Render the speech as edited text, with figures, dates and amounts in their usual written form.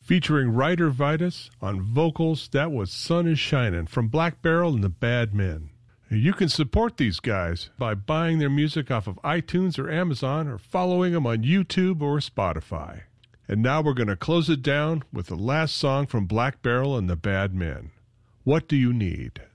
Featuring Ryder Vitus on vocals, that was Sun is Shining from Black Barrel and the Bad Men. You can support these guys by buying their music off of iTunes or Amazon or following them on YouTube or Spotify. And now we're going to close it down with the last song from Black Barrel and the Bad Men. What Do You Need?